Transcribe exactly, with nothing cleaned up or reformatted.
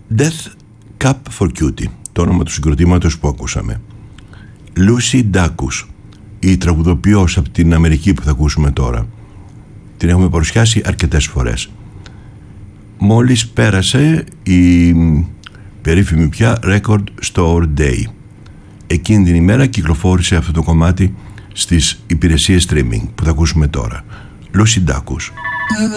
Death Cup for Cutie, το όνομα του συγκροτήματος που ακούσαμε. Lucy Dacus, η τραγουδοποιός από την Αμερική που θα ακούσουμε τώρα. Την έχουμε παρουσιάσει αρκετές φορές. Μόλις πέρασε η περίφημη πια Record Store Day. Εκείνη την ημέρα κυκλοφόρησε αυτό το κομμάτι στις υπηρεσίες streaming που θα ακούσουμε τώρα. Lucy Dacus.